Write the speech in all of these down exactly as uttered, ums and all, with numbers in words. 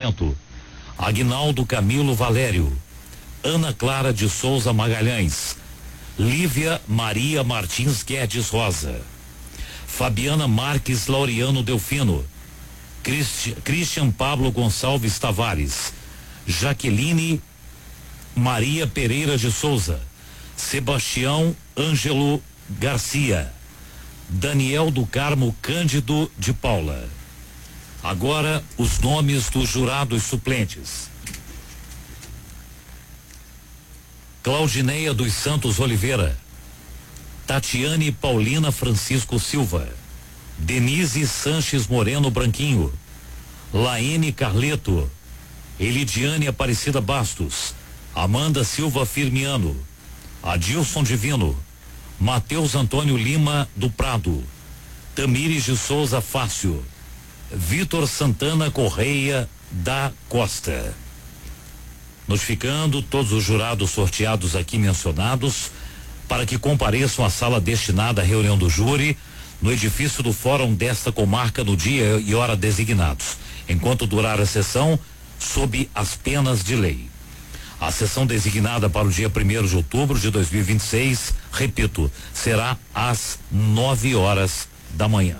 Nascimento, Aguinaldo Camilo Valério, Ana Clara de Souza Magalhães, Lívia Maria Martins Guedes Rosa, Fabiana Marques Laureano Delfino, Christi, Christian Pablo Gonçalves Tavares, Jaqueline Maria Pereira de Souza, Sebastião Ângelo Garcia, Daniel do Carmo Cândido de Paula. Agora os nomes dos jurados suplentes: Claudineia dos Santos Oliveira, Tatiane Paulina Francisco Silva, Denise Sanches Moreno Branquinho, Laene Carleto, Elidiane Aparecida Bastos, Amanda Silva Firmiano, Adilson Divino, Matheus Antônio Lima do Prado, Tamires de Souza Fácio, Vitor Santana Correia da Costa. Notificando todos os jurados sorteados aqui mencionados para que compareçam à sala destinada à reunião do júri no edifício do fórum desta comarca no dia e hora designados, enquanto durar a sessão, sob as penas de lei. A sessão designada para o dia primeiro de outubro de dois mil e vinte e seis, repito, será às nove horas da manhã.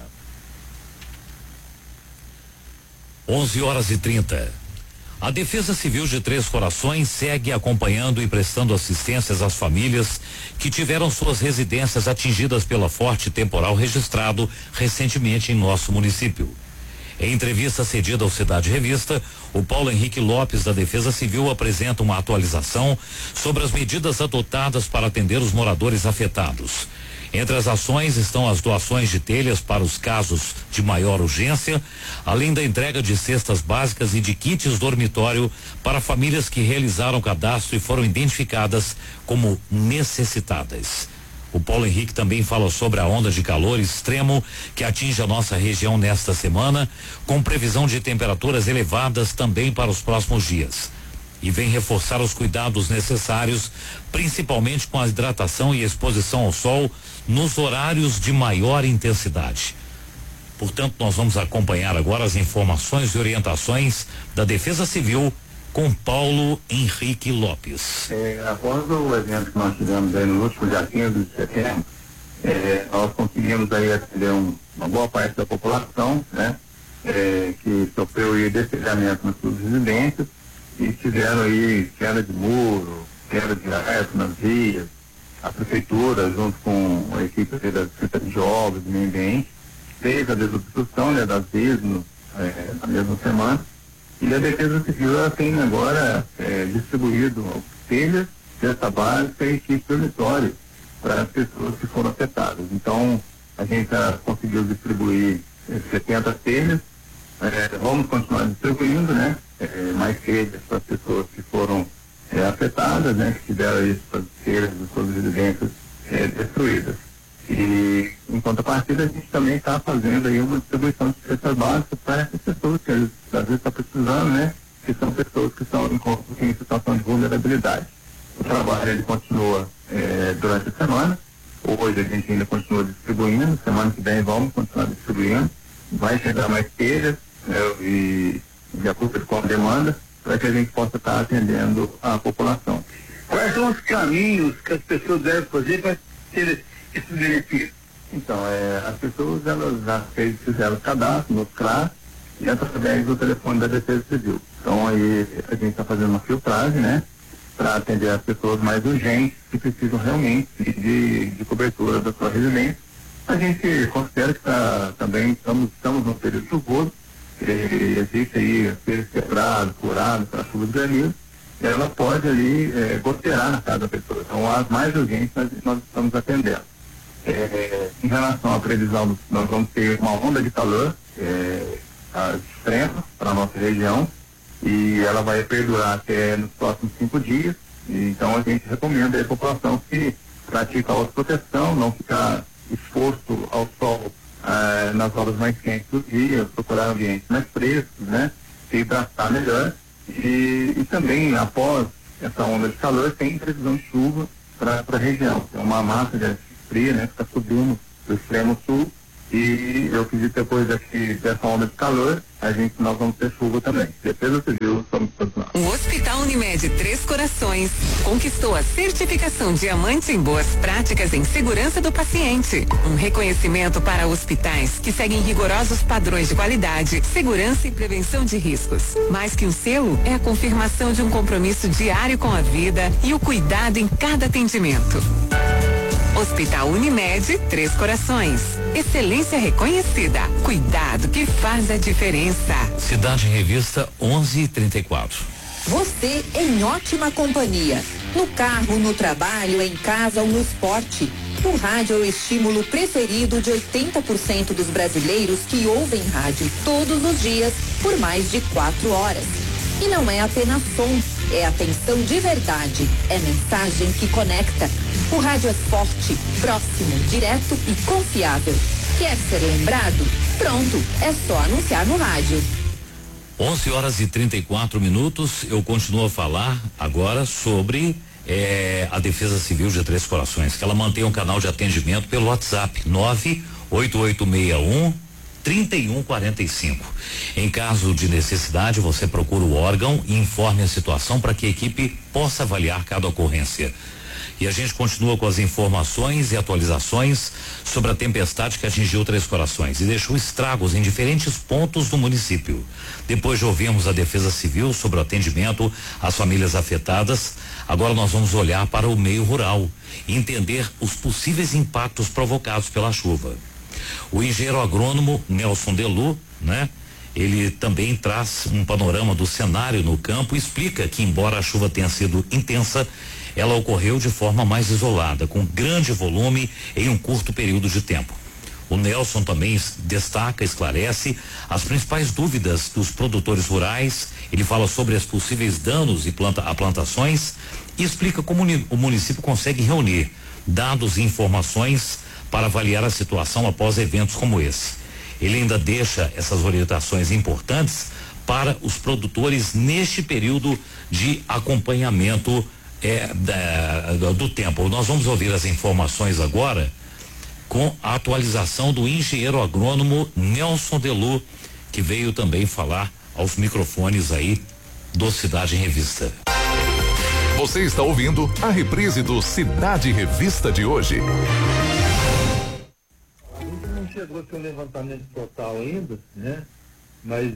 onze horas e trinta. A Defesa Civil de Três Corações segue acompanhando e prestando assistências às famílias que tiveram suas residências atingidas pela forte temporal registrado recentemente em nosso município. Em entrevista cedida ao Cidade Revista, o Paulo Henrique Lopes, da Defesa Civil, apresenta uma atualização sobre as medidas adotadas para atender os moradores afetados. Entre as ações estão as doações de telhas para os casos de maior urgência, além da entrega de cestas básicas e de kits dormitório para famílias que realizaram cadastro e foram identificadas como necessitadas. O Paulo Henrique também fala sobre a onda de calor extremo que atinge a nossa região nesta semana, com previsão de temperaturas elevadas também para os próximos dias. E vem reforçar os cuidados necessários, principalmente com a hidratação e exposição ao sol nos horários de maior intensidade. Portanto, nós vamos acompanhar agora as informações e orientações da Defesa Civil com Paulo Henrique Lopes. É, após o evento que nós tivemos aí no último dia quinze de setembro, é, nós conseguimos aí atender um, uma boa parte da população, né, é, que sofreu aí destelhamento nas suas residências e tiveram aí queda de muro, queda de árvores nas vias. A prefeitura, junto com a equipe da Secretaria de Obras e Meio Ambiente, fez a desobstrução, né, das vias no, é, na mesma semana. E a Defesa Civil ela tem agora é, distribuído telhas, cesta básica e kit dormitório para as pessoas que foram afetadas. Então, a gente já conseguiu distribuir é, setenta telhas, é, vamos continuar distribuindo, né? É, mais telhas para as pessoas que foram é, afetadas, né? Que tiveram isso, as telhas das suas residências é, destruídas. E, em contrapartida, a gente também está fazendo aí uma distribuição de cestas básicas para essas pessoas que às vezes estão precisando, né? Que são pessoas que estão em, em situação de vulnerabilidade. O trabalho ele continua é, durante a semana. Hoje a gente ainda continua distribuindo. Semana que vem vamos continuar distribuindo. Vai chegar mais telhas né, e de acordo com a demanda para que a gente possa estar tá atendendo a população. Quais são os caminhos que as pessoas devem fazer para ter esse benefício? Então, é, as pessoas elas já fez, fizeram o cadastro no C R A S e através do telefone da Defesa Civil. Então aí a gente está fazendo uma filtragem, né, para atender as pessoas mais urgentes que precisam realmente de, de cobertura da sua residência. A gente considera que tá, também estamos, estamos num período chuvoso, existe aí período quebrado, furado, para chuva de granizo, e ela pode ali é, goteirar na casa da pessoa. Então as mais urgentes nós, nós estamos atendendo. É, em relação à previsão, nós vamos ter uma onda de calor é, extrema para a nossa região e ela vai perdurar até nos próximos cinco dias. E, então a gente recomenda à população que pratique a autoproteção, não ficar exposto ao sol ah, nas horas mais quentes do dia, procurar ambientes mais frescos, né? Se hidratar melhor. E, e também, após essa onda de calor, tem previsão de chuva para a região. É uma massa de ar fria, né? Que está subindo do extremo sul E eu acredito que depois daqui, dessa onda de calor, a gente, nós vamos ter chuva também. Defesa Civil, estamos continuando. O Hospital Unimed Três Corações conquistou a certificação Diamante em Boas Práticas em Segurança do Paciente. Um reconhecimento para hospitais que seguem rigorosos padrões de qualidade, segurança e prevenção de riscos. Mais que um selo, é a confirmação de um compromisso diário com a vida e o cuidado em cada atendimento. Hospital Unimed Três Corações. Excelência reconhecida. Cuidado que faz a diferença. Cidade Revista onze e trinta e quatro. Você em ótima companhia. No carro, no trabalho, em casa ou no esporte. O rádio é o estímulo preferido de oitenta por cento dos brasileiros que ouvem rádio todos os dias por mais de quatro horas. E não é apenas som, é atenção de verdade, é mensagem que conecta. O rádio é forte, próximo, direto e confiável. Quer ser lembrado? Pronto, é só anunciar no rádio. onze horas e trinta e quatro minutos. Eu continuo a falar agora sobre eh, a Defesa Civil de Três Corações, que ela mantém um canal de atendimento pelo WhatsApp nove oito oito seis um trinta e um quarenta e cinco. Em caso de necessidade, você procura o órgão e informe a situação para que a equipe possa avaliar cada ocorrência. E a gente continua com as informações e atualizações sobre a tempestade que atingiu Três Corações e deixou estragos em diferentes pontos do município. Depois de ouvirmos a Defesa Civil sobre o atendimento às famílias afetadas, agora nós vamos olhar para o meio rural e entender os possíveis impactos provocados pela chuva. O engenheiro agrônomo Nelson Delu, né? Ele também traz um panorama do cenário no campo e explica que, embora a chuva tenha sido intensa, ela ocorreu de forma mais isolada, com grande volume em um curto período de tempo. O Nelson também destaca, esclarece as principais dúvidas dos produtores rurais. Ele fala sobre os possíveis danos e planta, a plantações e explica como o município consegue reunir dados e informações para avaliar a situação após eventos como esse. Ele ainda deixa essas orientações importantes para os produtores neste período de acompanhamento é, da, do tempo. Nós vamos ouvir as informações agora com a atualização do engenheiro agrônomo Nelson Delu, que veio também falar aos microfones aí do Cidade em Revista. Você está ouvindo a reprise do Cidade Revista de hoje. Chegou a ter um levantamento total ainda, né? Mas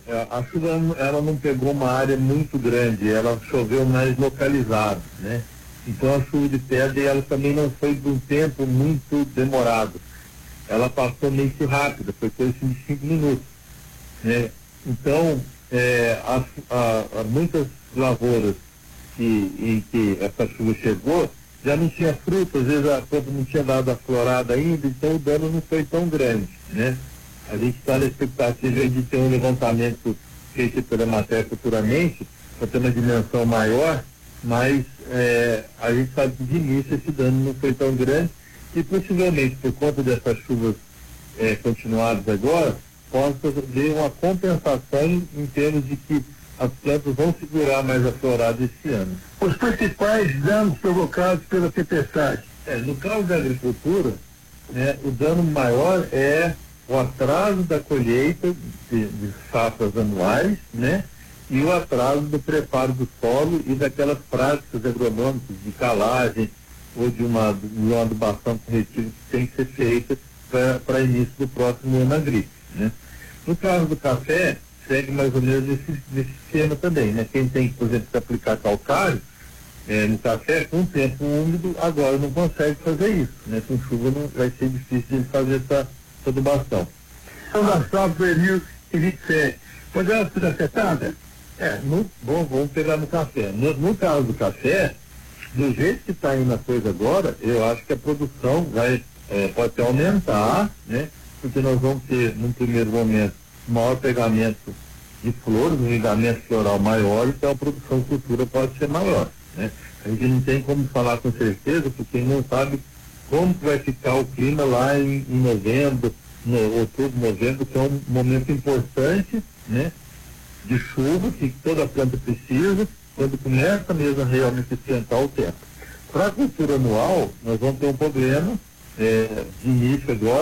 a chuva ela não pegou uma área muito grande, ela choveu mais localizado, né? Então a chuva de pedra ela também não foi de um tempo muito demorado. Ela passou meio que rápida, foi coisa de cinco minutos, né? Então é, a, a, a muitas lavouras que, em que essa chuva chegou já não tinha fruta, às vezes a planta não tinha dado a florada ainda, então o dano não foi tão grande, né? A gente está na expectativa de ter um levantamento feito pela matéria futuramente, para ter uma dimensão maior, mas é, a gente sabe que de início esse dano não foi tão grande e possivelmente por conta dessas chuvas é, continuadas agora, possa haver uma compensação em termos de que as plantas vão segurar mais a florada esse ano. Os principais danos provocados pela tempestade? É, no caso da agricultura, né, o dano maior é o atraso da colheita de, de safras anuais, né, e o atraso do preparo do solo e daquelas práticas agronômicas de calagem ou de uma, de uma adubação corretiva que tem que ser feita para início do próximo ano agrícola, né. No caso do café, segue mais ou menos nesse, nesse esquema também, né? Quem tem, por exemplo, que aplicar calcário é, no café com tempo úmido, agora não consegue fazer isso, né? Com chuva não, vai ser difícil de fazer essa, essa adubação. Então, da safra dois mil e vinte e sete, quando ela foi afetada? É, no, bom, vamos pegar no café. No, no caso do café, do jeito que está indo a coisa agora, eu acho que a produção vai, é, pode até aumentar, né? Porque nós vamos ter, num primeiro momento, maior pegamento de flores, um ligamento floral maior, então a produção futura pode ser maior, né? A gente não tem como falar com certeza, porque não sabe como vai ficar o clima lá em, em novembro, no, outubro, novembro, que é um momento importante, né? De chuva, que toda planta precisa, quando começa mesmo a realmente esquentar o tempo. Para a cultura anual, nós vamos ter um problema, é, de início agora,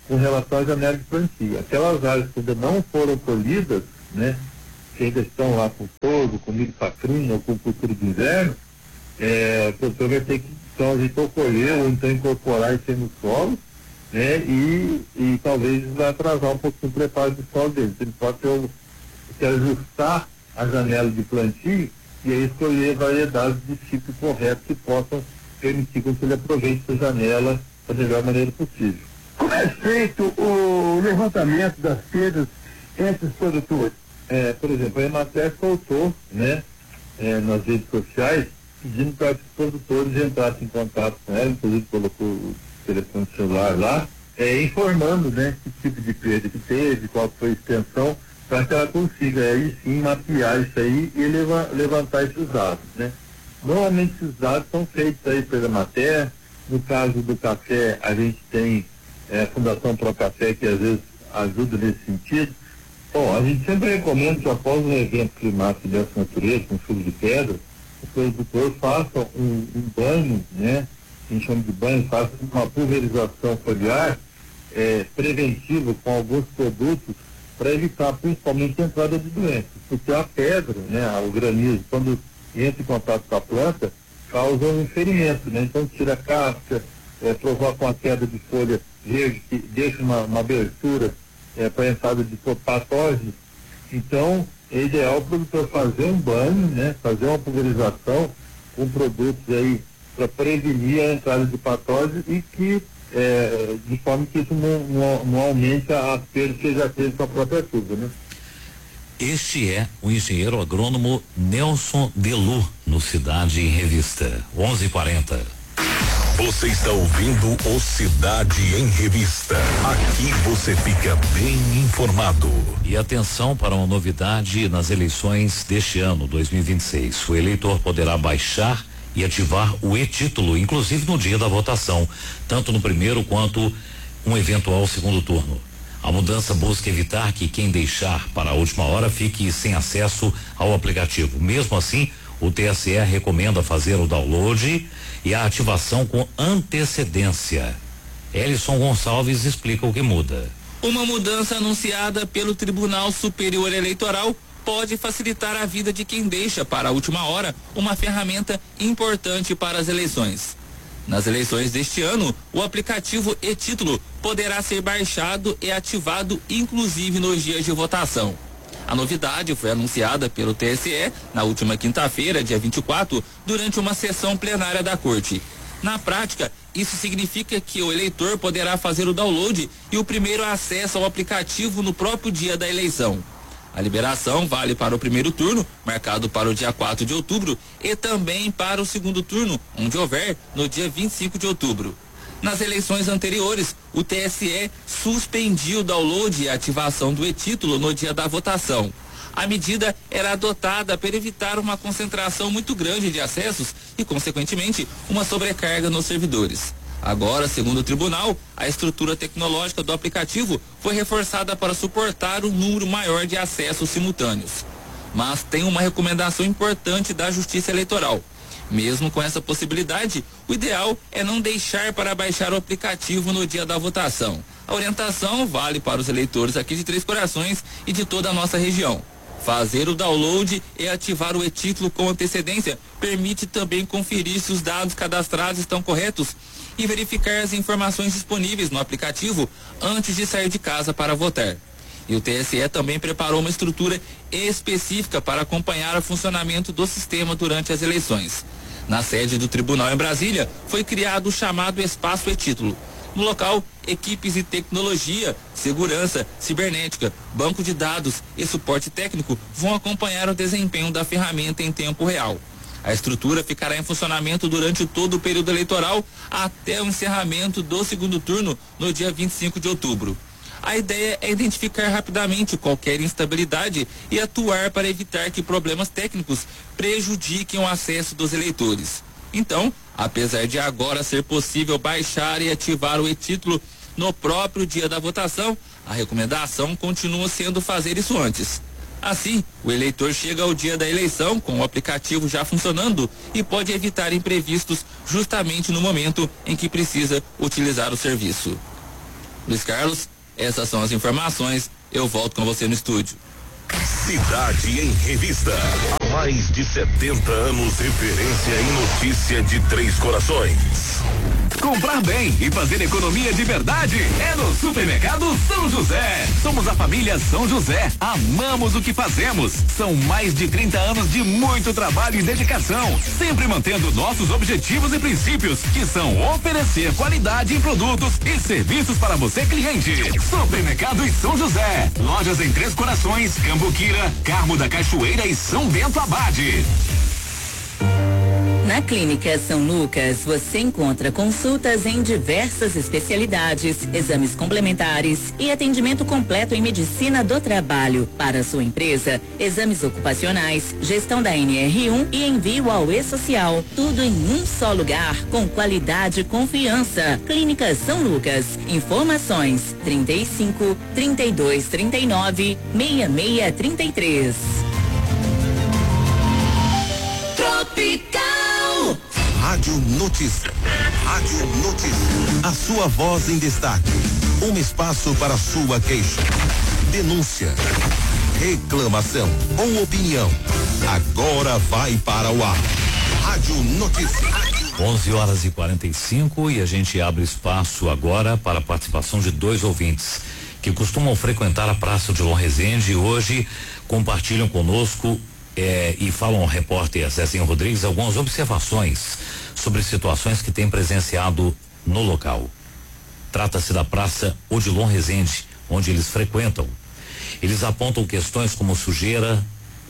com relação à janela de plantio. Aquelas áreas que ainda não foram colhidas, né, que ainda estão lá com todo, com milho safrinha ou com cultura de inverno, é, o produtor vai ter que, então, a gente ou colher ou então incorporar isso aí no solo, né, e, e talvez vai atrasar um pouquinho o preparo do solo dele. Ele pode ter o, que ajustar a janela de plantio e aí escolher variedades de tipo correto que possam permitir que ele aproveite essa janela da melhor maneira possível. Como é feito o levantamento das perdas entre os produtores? É, por exemplo, a Emater soltou, né, é, nas redes sociais, pedindo para que os produtores entrassem em contato com ela, inclusive colocou o telefone celular lá, é, informando, né, que tipo de perda que teve, qual foi a extensão, para que ela consiga aí sim mapear isso aí e leva, levantar esses dados, né. Normalmente esses dados são feitos aí pela Emater. No caso do café, a gente tem é, a Fundação Pro Café, que às vezes ajuda nesse sentido. Bom, a gente sempre recomenda que após um evento climático dessa natureza, com chuva de pedra, os produtores façam um, um banho, né, que a gente chama de banho, façam uma pulverização foliar é, preventiva com alguns produtos para evitar principalmente a entrada de doenças, porque a pedra, né, o granizo, quando entra em contato com a planta, causa um ferimento, né? Então tira a casca, é, provoca uma queda de folha verde, que deixa uma, uma abertura é, para a entrada de patógenos. Então é ideal o produtor fazer um banho, né? Fazer uma pulverização com produtos aí para prevenir a entrada de patógenos e que é, de forma que isso não, não, não aumente as perdas que já teve com a própria chuva, né? Este é o engenheiro agrônomo Nelson Delu, no Cidade em Revista. onze e quarenta. Você está ouvindo o Cidade em Revista. Aqui você fica bem informado. E atenção para uma novidade nas eleições deste ano, dois mil e vinte e seis. O eleitor poderá baixar e ativar o e-título, inclusive no dia da votação, tanto no primeiro quanto um eventual segundo turno. A mudança busca evitar que quem deixar para a última hora fique sem acesso ao aplicativo. Mesmo assim, o T S E recomenda fazer o download e a ativação com antecedência. Elison Gonçalves explica o que muda. Uma mudança anunciada pelo Tribunal Superior Eleitoral pode facilitar a vida de quem deixa para a última hora uma ferramenta importante para as eleições. Nas eleições deste ano, o aplicativo e-título poderá ser baixado e ativado inclusive nos dias de votação. A novidade foi anunciada pelo T S E na última quinta-feira, dia vinte e quatro, durante uma sessão plenária da Corte. Na prática, isso significa que o eleitor poderá fazer o download e o primeiro acesso ao aplicativo no próprio dia da eleição. A liberação vale para o primeiro turno, marcado para o dia quatro de outubro, e também para o segundo turno, onde houver, no dia vinte e cinco de outubro. Nas eleições anteriores, o T S E suspendiu o download e a ativação do e-título no dia da votação. A medida era adotada para evitar uma concentração muito grande de acessos e, consequentemente, uma sobrecarga nos servidores. Agora, segundo o tribunal, a estrutura tecnológica do aplicativo foi reforçada para suportar um número maior de acessos simultâneos. Mas tem uma recomendação importante da Justiça Eleitoral. Mesmo com essa possibilidade, o ideal é não deixar para baixar o aplicativo no dia da votação. A orientação vale para os eleitores aqui de Três Corações e de toda a nossa região. Fazer o download e ativar o e-título com antecedência permite também conferir se os dados cadastrados estão corretos e verificar as informações disponíveis no aplicativo antes de sair de casa para votar. E o T S E também preparou uma estrutura específica para acompanhar o funcionamento do sistema durante as eleições. Na sede do tribunal em Brasília, foi criado o chamado Espaço e-título. No local, equipes de tecnologia, segurança, cibernética, banco de dados e suporte técnico vão acompanhar o desempenho da ferramenta em tempo real. A estrutura ficará em funcionamento durante todo o período eleitoral até o encerramento do segundo turno no dia vinte e cinco de outubro. A ideia é identificar rapidamente qualquer instabilidade e atuar para evitar que problemas técnicos prejudiquem o acesso dos eleitores. Então, apesar de agora ser possível baixar e ativar o e-título no próprio dia da votação, a recomendação continua sendo fazer isso antes. Assim, o eleitor chega ao dia da eleição com o aplicativo já funcionando e pode evitar imprevistos justamente no momento em que precisa utilizar o serviço. Luiz Carlos, essas são as informações. Eu volto com você no estúdio. Cidade em Revista. Há mais de setenta anos, referência em notícia de Três Corações. Comprar bem e fazer economia de verdade é no Supermercado São José. Somos a família São José. Amamos o que fazemos. São mais de trinta anos de muito trabalho e dedicação, sempre mantendo nossos objetivos e princípios, que são oferecer qualidade em produtos e serviços para você, cliente. Supermercado e São José. Lojas em Três Corações, Cambuquira, Carmo da Cachoeira e São Bento Abade. Na Clínica São Lucas, você encontra consultas em diversas especialidades, exames complementares e atendimento completo em medicina do trabalho. Para a sua empresa, exames ocupacionais, gestão da N R um e envio ao E-Social. Tudo em um só lugar, com qualidade e confiança. Clínica São Lucas. Informações: trinta e cinco, trinta e dois, trinta e nove, sessenta e seis, trinta e três. Tropical. Rádio Notícia. Rádio Notícia. A sua voz em destaque. Um espaço para sua queixa, denúncia, reclamação ou opinião. Agora vai para o ar. Rádio Notícia. onze horas e quarenta e cinco e a gente abre espaço agora para a participação de dois ouvintes que costumam frequentar a Praça Odilon Rezende e hoje compartilham conosco É, e falam ao repórter Zezinho Rodrigues algumas observações sobre situações que têm presenciado no local. Trata-se da Praça Odilon Rezende, onde eles frequentam. Eles apontam questões como sujeira,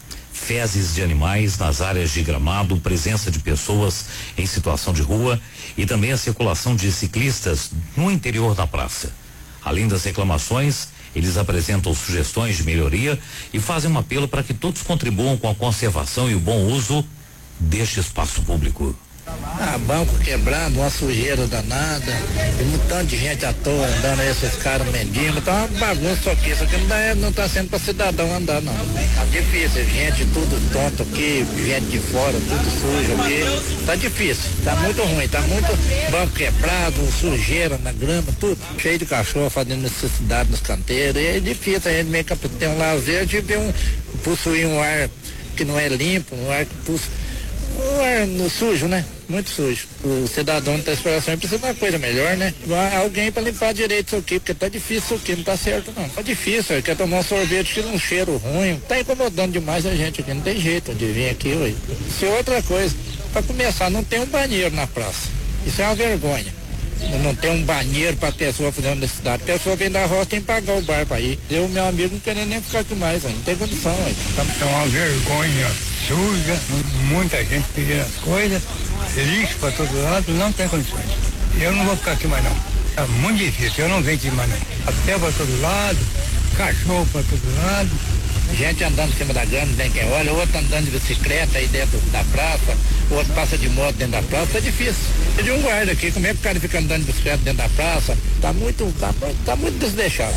fezes de animais nas áreas de gramado, presença de pessoas em situação de rua e também a circulação de ciclistas no interior da praça. Além das reclamações, eles apresentam sugestões de melhoria e fazem um apelo para que todos contribuam com a conservação e o bom uso deste espaço público. Ah, banco quebrado, uma sujeira danada, tem um tanto de gente à toa andando aí, esses caras mendigos, tá uma bagunça aqui, isso aqui não, dá, não tá sendo para cidadão andar não. Tá difícil, gente tudo tonto aqui, gente de fora, tudo sujo aqui, tá difícil, tá muito ruim, tá muito banco quebrado, sujeira na grama, tudo, cheio de cachorro fazendo necessidade nos canteiros, e é difícil a gente meio que ter um lazer de ver um, possuir um ar que não é limpo, um ar que possui, um ar no sujo, né? Muito sujo. O cidadão de Três Corações precisa de uma coisa melhor, né? Alguém para limpar direito isso aqui, porque tá difícil isso aqui, não tá certo não. Tá difícil, quer tomar um sorvete, tira um cheiro ruim, tá incomodando demais a gente aqui, não tem jeito de vir aqui, ué. Isso é outra coisa. Para começar, não tem um banheiro na praça. Isso é uma vergonha. Não tem um banheiro para a pessoa fazer uma necessidade. A pessoa vem da roça, tem que pagar o bar para ir. Eu, meu amigo, não querendo nem ficar aqui mais, não tem condição. Aí. É uma vergonha suja, muita gente pedindo as coisas, lixo para todo lado, não tem condições. Eu não vou ficar aqui mais não. É muito difícil, eu não venho aqui mais não. Até para todo lado, cachorro para todo lado. Gente andando em cima da grama, nem quem olha, outro andando de bicicleta aí dentro da praça, outro passa de moto dentro da praça, é difícil. Eu de um guarda aqui, como é que o cara fica andando de bicicleta dentro da praça? Tá muito, tá, tá muito desleixado.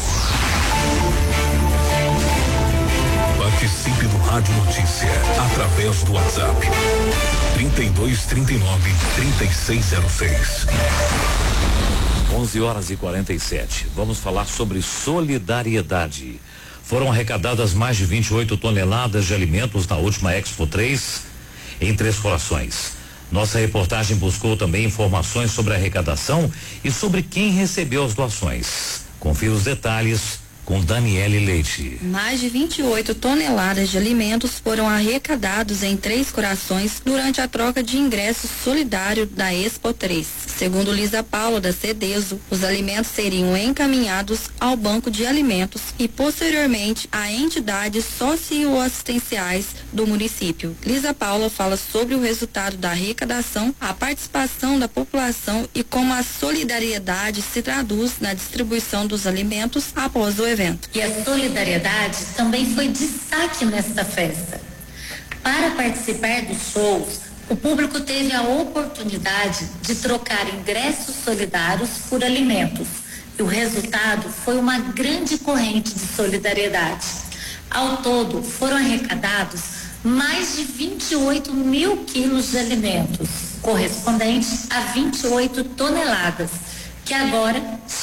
Participe do Rádio Notícia através do WhatsApp trinta e dois, trinta e nove, trinta e seis zero seis. onze horas e quarenta e sete. Vamos falar sobre solidariedade. Foram arrecadadas mais de vinte e oito toneladas de alimentos na última Expo três em Três Corações. Nossa reportagem buscou também informações sobre a arrecadação e sobre quem recebeu as doações. Confira os detalhes com Daniele Leite. Mais de vinte e oito toneladas de alimentos foram arrecadados em Três Corações durante a troca de ingressos solidário da Expo três. Segundo Lisa Paula da Cedeso, os alimentos seriam encaminhados ao Banco de Alimentos e posteriormente a entidades socioassistenciais do município. Lisa Paula fala sobre o resultado da arrecadação, a participação da população e como a solidariedade se traduz na distribuição dos alimentos após o evento. E a solidariedade também foi destaque nesta festa. Para participar dos shows, o público teve a oportunidade de trocar ingressos solidários por alimentos. E o resultado foi uma grande corrente de solidariedade. Ao todo, foram arrecadados mais de vinte e oito mil quilos de alimentos, correspondente a vinte e oito toneladas, que agora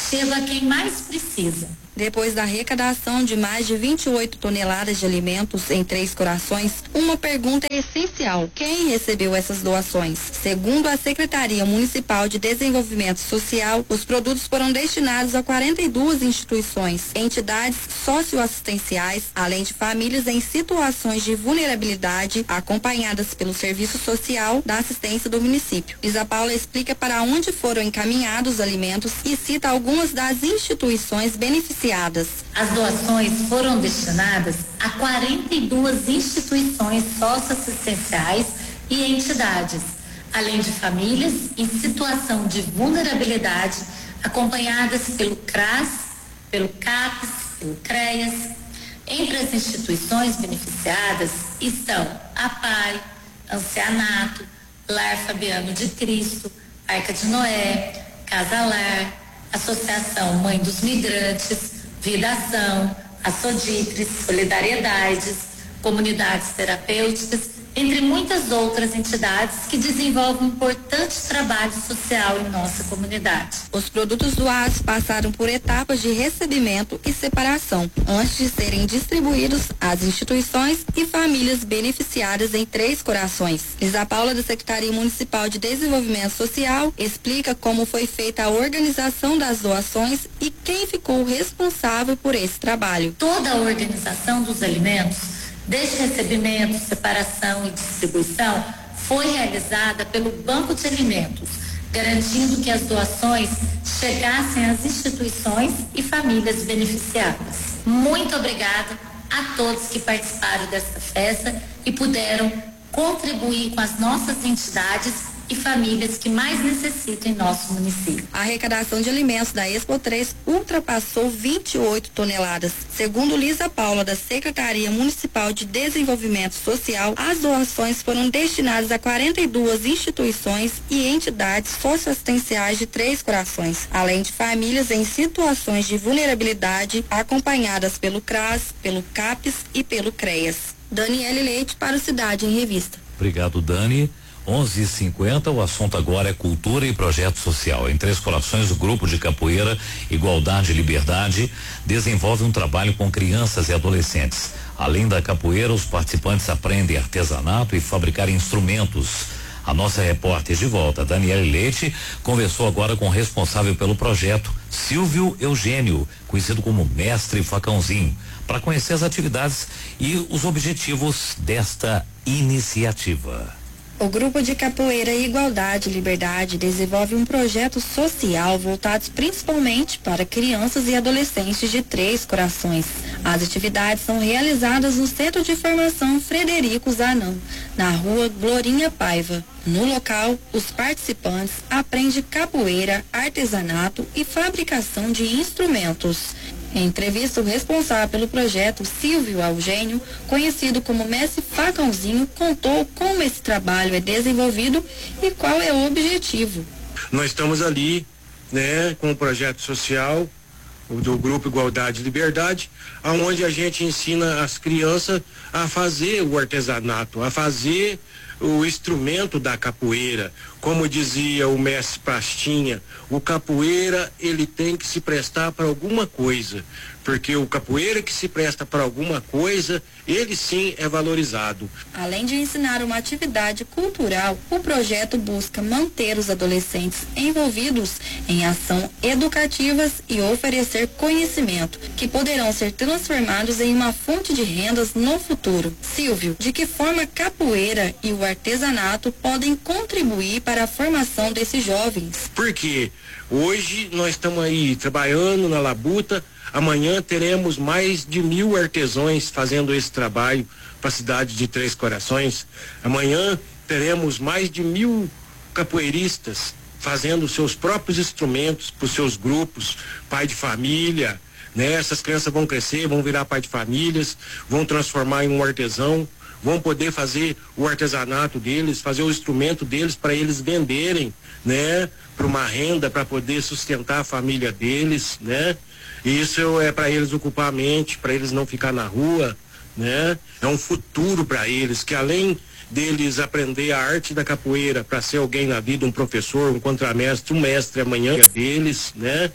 chega a quem mais precisa. Depois da arrecadação de mais de vinte e oito toneladas de alimentos em Três Corações, uma pergunta é essencial: quem recebeu essas doações? Segundo a Secretaria Municipal de Desenvolvimento Social, os produtos foram destinados a quarenta e duas instituições, entidades socioassistenciais, além de famílias em situações de vulnerabilidade, acompanhadas pelo Serviço Social da Assistência do município. Isa Paula explica para onde foram encaminhados os alimentos e cita algumas das instituições beneficiadas. As doações foram destinadas a quarenta e duas instituições socioassistenciais e entidades, além de famílias em situação de vulnerabilidade, acompanhadas pelo CRAS, pelo CAPES, pelo CREAS. Entre as instituições beneficiadas estão a P A I, Ancianato, Lar Fabiano de Cristo, Arca de Noé, Casa Lar, Associação Mãe dos Migrantes, Vida Ação, a Soditres, Solidariedades, Comunidades Terapêuticas, entre muitas outras entidades que desenvolvem um importante trabalho social em nossa comunidade. Os produtos doados passaram por etapas de recebimento e separação, antes de serem distribuídos às instituições e famílias beneficiadas em Três Corações. Isa Paula, da Secretaria Municipal de Desenvolvimento Social, explica como foi feita a organização das doações e quem ficou responsável por esse trabalho. Toda a organização dos alimentos, desde recebimento, separação e distribuição, foi realizada pelo Banco de Alimentos, garantindo que as doações chegassem às instituições e famílias beneficiadas. Muito obrigada a todos que participaram desta festa e puderam contribuir com as nossas entidades e famílias que mais necessitam em nosso município. A arrecadação de alimentos da Expo três ultrapassou vinte e oito toneladas. Segundo Lisa Paula, da Secretaria Municipal de Desenvolvimento Social, as doações foram destinadas a quarenta e duas instituições e entidades socioassistenciais de Três Corações, além de famílias em situações de vulnerabilidade, acompanhadas pelo CRAS, pelo CAPES e pelo CREAS. Daniele Leite para o Cidade em Revista. Obrigado, Dani. onze e cinquenta, o assunto agora é cultura e projeto social. Em Três Corações, o grupo de capoeira Igualdade e Liberdade desenvolve um trabalho com crianças e adolescentes. Além da capoeira, os participantes aprendem artesanato e fabricar instrumentos. A nossa repórter de volta, Daniele Leite, conversou agora com o responsável pelo projeto, Silvio Eugênio, conhecido como Mestre Facãozinho, para conhecer as atividades e os objetivos desta iniciativa. O Grupo de Capoeira Igualdade e Liberdade desenvolve um projeto social voltado principalmente para crianças e adolescentes de Três Corações. As atividades são realizadas no Centro de Formação Frederico Zanon, na rua Glorinha Paiva. No local, os participantes aprendem capoeira, artesanato e fabricação de instrumentos. Em entrevista, o responsável pelo projeto, Silvio Eugênio, conhecido como Mestre Facãozinho, contou como esse trabalho é desenvolvido e qual é o objetivo. Nós estamos ali, né, com o projeto social do Grupo Igualdade e Liberdade, aonde a gente ensina as crianças a fazer o artesanato, a fazer o instrumento da capoeira. Como dizia o mestre Pastinha, o capoeira ele tem que se prestar para alguma coisa, porque o capoeira que se presta para alguma coisa, ele sim é valorizado. Além de ensinar uma atividade cultural, o projeto busca manter os adolescentes envolvidos em ação educativas e oferecer conhecimento, que poderão ser transformados em uma fonte de rendas no futuro. Silvio, de que forma a capoeira e o artesanato podem contribuir para a formação desses jovens? Porque hoje nós estamos aí trabalhando na labuta, amanhã teremos mais de mil artesãos fazendo esse trabalho para a cidade de Três Corações. Amanhã teremos mais de mil capoeiristas fazendo seus próprios instrumentos para os seus grupos, pai de família, né? Essas crianças vão crescer, vão virar pai de famílias, vão transformar em um artesão, vão poder fazer o artesanato deles, fazer o instrumento deles para eles venderem, né? Para uma renda, para poder sustentar a família deles, né? E isso é para eles ocupar a mente, para eles não ficar na rua, né? É um futuro para eles, que além deles aprender a arte da capoeira para ser alguém na vida, um professor, um contramestre, um mestre amanhã deles, né?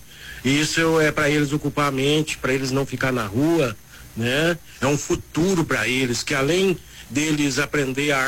E isso é para eles ocupar a mente, para eles não ficar na rua, né? É um futuro para eles, que além deles aprender a